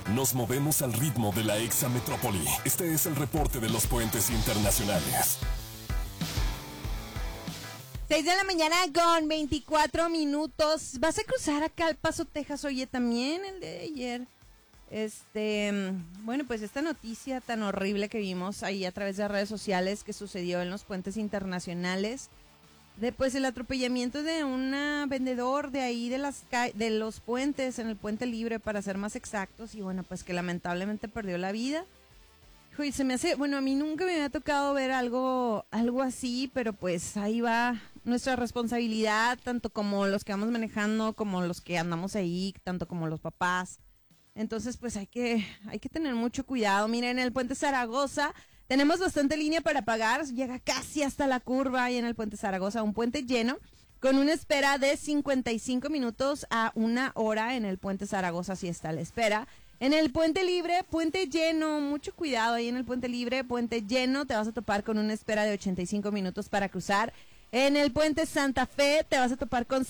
Nos movemos al ritmo de la exametrópoli. Este es el reporte de los puentes internacionales. 6 de la mañana con 24 minutos. ¿Vas a cruzar acá al Paso, Texas? Oye, también el de ayer. Bueno, pues esta noticia tan horrible que vimos ahí a través de redes sociales que sucedió en los puentes internacionales. Después el atropellamiento de un vendedor de ahí de los puentes, en el Puente Libre para ser más exactos. Y bueno, pues que lamentablemente perdió la vida. Y se me hace, bueno, a mí nunca me había tocado ver algo así, pero pues ahí va nuestra responsabilidad, tanto como los que vamos manejando, como los que andamos ahí, tanto como los papás. Entonces, pues hay que tener mucho cuidado. Miren, en el Puente Zaragoza tenemos bastante línea para pagar, llega casi hasta la curva ahí en el Puente Zaragoza, un puente lleno, con una espera de 55 minutos a 1 hora en el Puente Zaragoza, así está la espera. En el Puente Libre, puente lleno, mucho cuidado ahí en el Puente Libre, puente lleno, te vas a topar con una espera de 85 minutos para cruzar. En el Puente Santa Fe te vas a topar con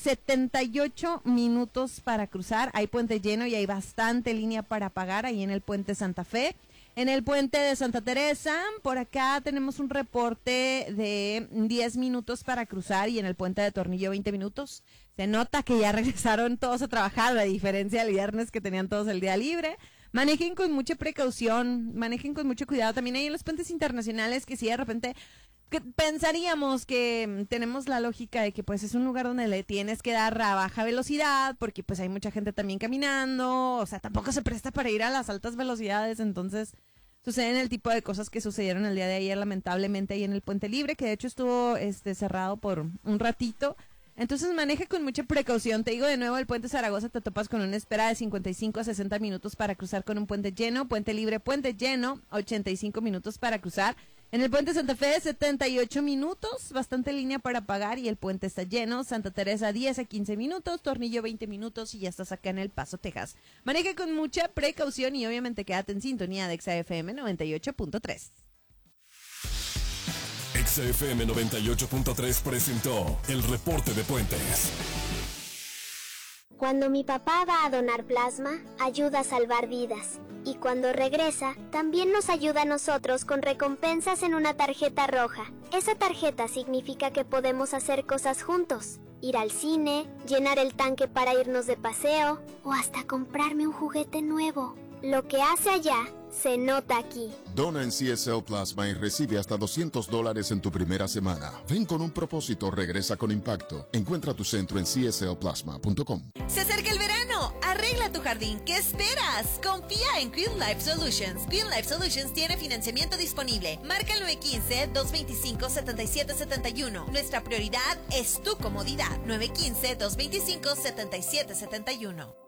78 minutos para cruzar, hay puente lleno y hay bastante línea para pagar ahí en el Puente Santa Fe. En el Puente de Santa Teresa, por acá tenemos un reporte de 10 minutos para cruzar y en el Puente de Tornillo 20 minutos. Se nota que ya regresaron todos a trabajar, a diferencia del viernes que tenían todos el día libre. Manejen con mucha precaución, manejen con mucho cuidado. También hay en los puentes internacionales que si de repente pensaríamos que tenemos la lógica de que pues es un lugar donde le tienes que dar a baja velocidad porque pues hay mucha gente también caminando, o sea, tampoco se presta para ir a las altas velocidades, entonces suceden el tipo de cosas que sucedieron el día de ayer lamentablemente ahí en el Puente Libre, que de hecho estuvo cerrado por un ratito. Entonces maneje con mucha precaución. Te digo de nuevo, el Puente Zaragoza te topas con una espera de 55 a 60 minutos para cruzar con un puente lleno. Puente Libre, puente lleno, 85 minutos para cruzar. En el Puente Santa Fe, 78 minutos, bastante línea para pagar y el puente está lleno. Santa Teresa, 10 a 15 minutos, Tornillo, 20 minutos y ya estás acá en El Paso, Texas. Maneje con mucha precaución y obviamente quédate en sintonía de XFM 98.3. XFM 98.3 presentó el reporte de puentes. Cuando mi papá va a donar plasma, ayuda a salvar vidas. Y cuando regresa, también nos ayuda a nosotros con recompensas en una tarjeta roja. Esa tarjeta significa que podemos hacer cosas juntos. Ir al cine, llenar el tanque para irnos de paseo, o hasta comprarme un juguete nuevo. Lo que hace allá, se nota aquí. Dona en CSL Plasma y recibe hasta $200 en tu primera semana. Ven con un propósito, regresa con impacto. Encuentra tu centro en cslplasma.com. Se acerca el verano. Arregla tu jardín. ¿Qué esperas? Confía en Green Life Solutions. Green Life Solutions tiene financiamiento disponible. Marca el 915-225-7771. Nuestra prioridad es tu comodidad. 915-225-7771.